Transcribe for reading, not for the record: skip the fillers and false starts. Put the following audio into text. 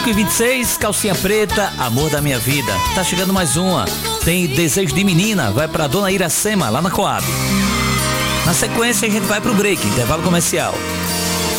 5h26, calcinha preta, amor da minha vida. Tá chegando mais uma. Tem Desejo de Menina, vai pra Dona Iracema, lá na Coab. Na sequência a gente vai pro break, intervalo comercial.